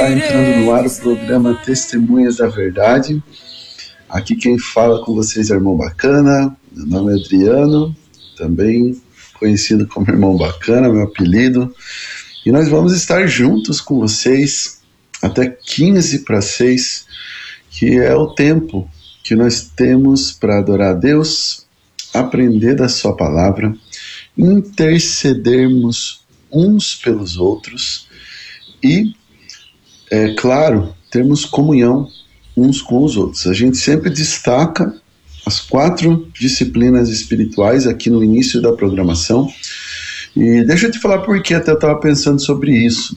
Está entrando no ar o programa Testemunhas da Verdade. Aqui quem fala com vocês é o Irmão Bacana. Meu nome é Adriano, também conhecido como Irmão Bacana, meu apelido. E nós vamos estar juntos com vocês até 15 para 6, que é o tempo que nós temos para adorar a Deus, aprender da sua palavra, intercedermos uns pelos outros e, é claro, termos comunhão uns com os outros. A gente sempre destaca as 4 disciplinas espirituais aqui no início da programação. E deixa eu te falar por que até eu estava pensando sobre isso.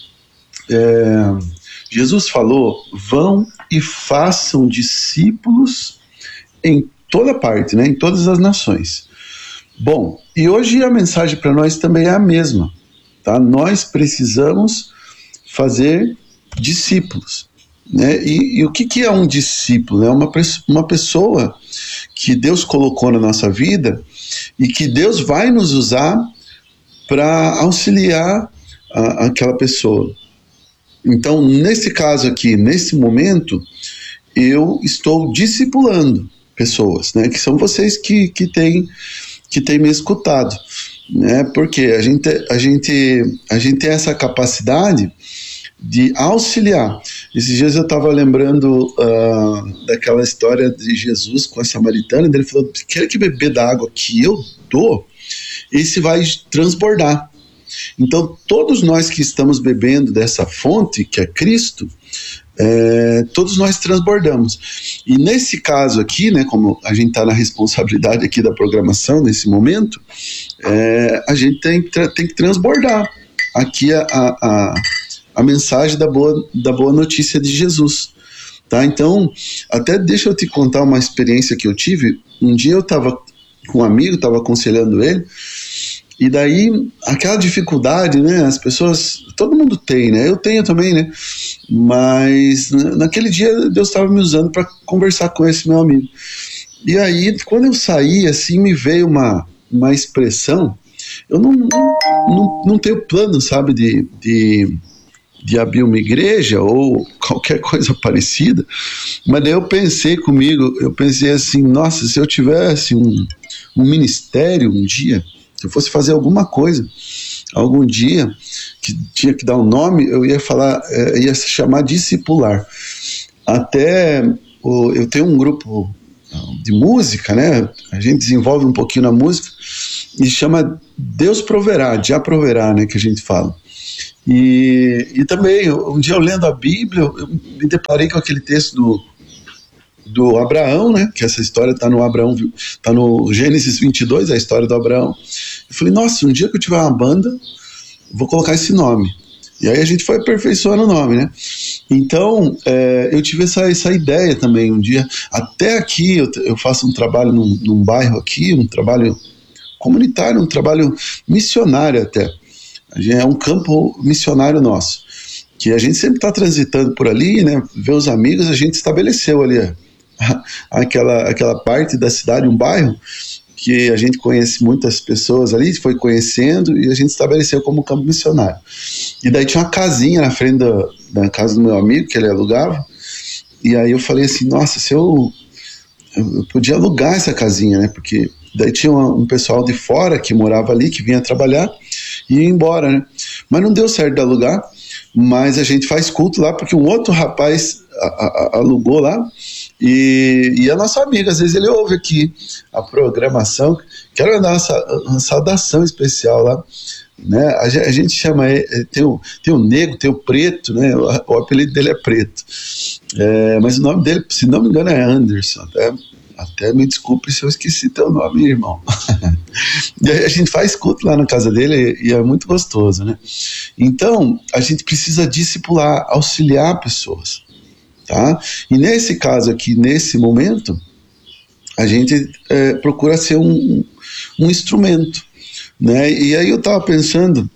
Jesus falou: vão e façam discípulos em toda parte, né? Em todas as nações. Bom, e hoje a mensagem para nós também é a mesma, tá? Nós precisamos fazer discípulos, né? E o que é um discípulo? É uma pessoa que Deus colocou na nossa vida e que Deus vai nos usar para auxiliar aquela pessoa. Então, nesse caso aqui, nesse momento, eu estou discipulando pessoas, né? Que são vocês que têm me escutado, né? Porque a gente tem essa capacidade de auxiliar. Esses dias eu estava lembrando daquela história de Jesus com a samaritana, e ele falou: quer que beber da água que eu dou, esse vai transbordar. Então, todos nós que estamos bebendo dessa fonte, que é Cristo, todos nós transbordamos. E nesse caso aqui, né, como a gente está na responsabilidade aqui da programação, nesse momento, a gente tem que transbordar aqui a mensagem da boa notícia de Jesus. Tá? Então, até deixa eu te contar uma experiência que eu tive. Um dia eu estava com um amigo, estava aconselhando ele, e daí, aquela dificuldade, né, as pessoas, todo mundo tem, né, eu tenho também, né, mas naquele dia Deus estava me usando para conversar com esse meu amigo. E aí, quando eu saí, assim, me veio uma expressão. Eu não tenho plano, sabe, de abrir uma igreja ou qualquer coisa parecida, mas daí eu pensei assim, nossa, se eu tivesse um ministério um dia, se eu fosse fazer alguma coisa, algum dia, que tinha que dar um nome, eu ia falar, ia se chamar discipular. Até eu tenho um grupo de música, né? A gente desenvolve um pouquinho na música e chama Deus Proverá, já proverá, né? Que a gente fala. E também, um dia eu lendo a Bíblia, eu me deparei com aquele texto do Abraão, né? Que essa história está no Gênesis 22, a história do Abraão. Eu falei, nossa, um dia que eu tiver uma banda, vou colocar esse nome. E aí a gente foi aperfeiçoando o nome, né? Então, eu tive essa ideia também um dia. Até aqui eu faço um trabalho num bairro aqui, um trabalho comunitário, um trabalho missionário até. É um campo missionário nosso, que a gente sempre está transitando por ali, né? Ver os amigos, a gente estabeleceu ali aquela parte da cidade, um bairro, que a gente conhece muitas pessoas ali, foi conhecendo, e a gente estabeleceu como campo missionário. E daí tinha uma casinha na frente da casa do meu amigo, que ele alugava, e aí eu falei assim, nossa, se eu podia alugar essa casinha, né? Porque daí tinha um pessoal de fora que morava ali, que vinha trabalhar e ia embora, né? Mas não deu certo de alugar, mas a gente faz culto lá, porque um outro rapaz alugou lá, e é nosso amigo, às vezes ele ouve aqui a programação. Quero dar uma saudação especial lá, né? A gente chama, tem o negro, tem o preto, né? O apelido dele é Preto, mas o nome dele, se não me engano, é Anderson. Até me desculpe se eu esqueci teu nome, irmão. E aí a gente faz culto lá na casa dele e é muito gostoso, né? Então, a gente precisa discipular, auxiliar pessoas, tá? E nesse caso aqui, nesse momento, a gente procura ser um instrumento, né? E aí eu estava pensando,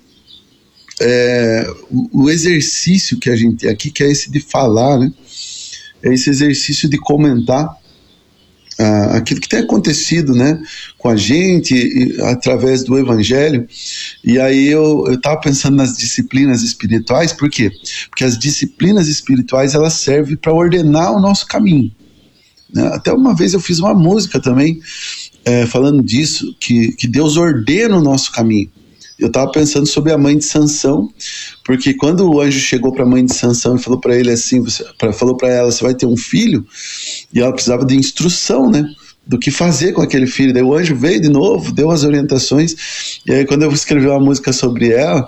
o exercício que a gente tem aqui, que é esse de falar, né? É esse exercício de comentar. aquilo que tem acontecido, né, com a gente através do Evangelho. E aí eu estava pensando nas disciplinas espirituais. Por quê? Porque as disciplinas espirituais, elas servem para ordenar o nosso caminho, né? Até uma vez eu fiz uma música também falando disso, que Deus ordena o nosso caminho. Eu estava pensando sobre a mãe de Sansão, porque quando o anjo chegou para a mãe de Sansão e falou para ele assim, falou para ela, você vai ter um filho, e ela precisava de instrução, né, do que fazer com aquele filho. Daí o anjo veio de novo, deu as orientações, e aí quando eu escrevi uma música sobre ela,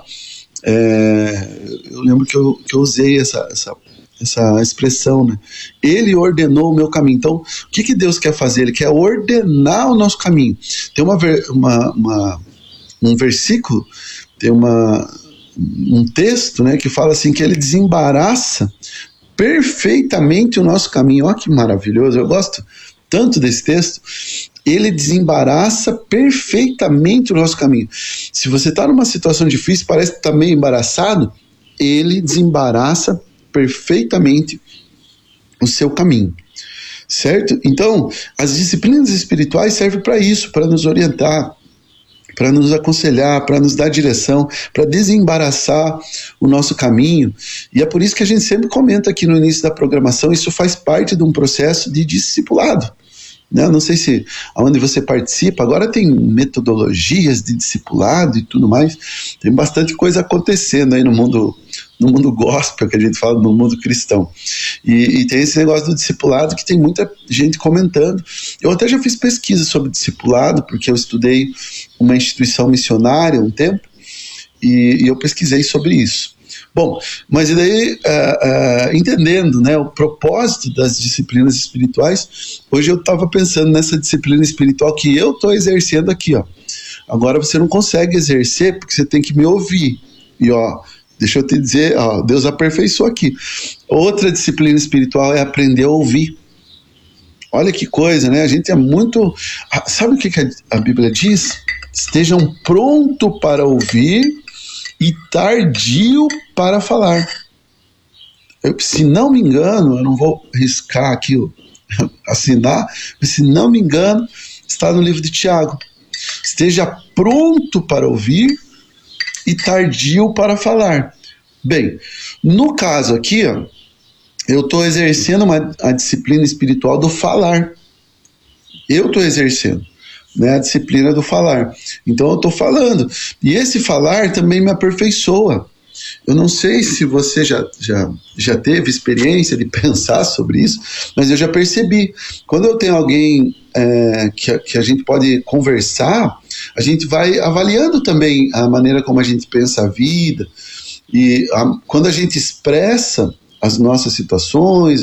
eu lembro que eu usei essa expressão, né? Ele ordenou o meu caminho. Então, o que Deus quer fazer? Ele quer ordenar o nosso caminho. Tem um versículo, tem um texto, né, que fala assim, que ele desembaraça perfeitamente o nosso caminho. Olha que maravilhoso, eu gosto tanto desse texto. Ele desembaraça perfeitamente o nosso caminho. Se você está numa situação difícil, parece que está meio embaraçado, ele desembaraça perfeitamente o seu caminho, certo? Então, as disciplinas espirituais servem para isso, para nos orientar, para nos aconselhar, para nos dar direção, para desembaraçar o nosso caminho. E é por isso que a gente sempre comenta aqui no início da programação, isso faz parte de um processo de discipulado, né? Não sei se aonde você participa, agora tem metodologias de discipulado e tudo mais, tem bastante coisa acontecendo aí no mundo gospel, que a gente fala, no mundo cristão. E tem esse negócio do discipulado que tem muita gente comentando. Eu até já fiz pesquisa sobre discipulado, porque eu estudei uma instituição missionária um tempo, e eu pesquisei sobre isso. Bom, mas e daí, entendendo, né, o propósito das disciplinas espirituais, hoje eu estava pensando nessa disciplina espiritual que eu estou exercendo aqui, ó. Agora você não consegue exercer porque você tem que me ouvir. E deixa eu te dizer, Deus aperfeiçoou aqui. Outra disciplina espiritual é aprender a ouvir. Olha que coisa, né? A gente é muito... Sabe o que a Bíblia diz? Estejam prontos para ouvir e tardio para falar. Se não me engano, eu não vou riscar aqui, assinar, mas se não me engano, está no livro de Tiago. Esteja pronto para ouvir e tardio para falar. Bem, no caso aqui, eu estou exercendo a disciplina espiritual do falar. Eu estou exercendo, né, a disciplina do falar. Então eu estou falando. E esse falar também me aperfeiçoa. Eu não sei se você já teve experiência de pensar sobre isso, mas eu já percebi. Quando eu tenho alguém que a gente pode conversar, a gente vai avaliando também a maneira como a gente pensa a vida. E quando a gente expressa as nossas situações,